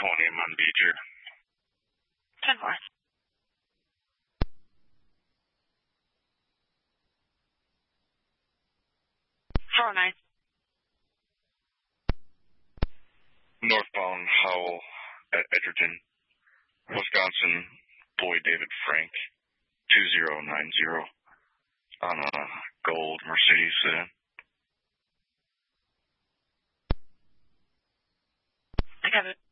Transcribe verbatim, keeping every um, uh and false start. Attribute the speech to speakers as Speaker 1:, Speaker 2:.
Speaker 1: twenty, I'm on Beecher.
Speaker 2: ten four. four oh nine.
Speaker 1: Northbound Howell at Edgerton, Wisconsin, Boyd David Frank, two zero nine zero, on a gold Mercedes sedan.
Speaker 2: I got it.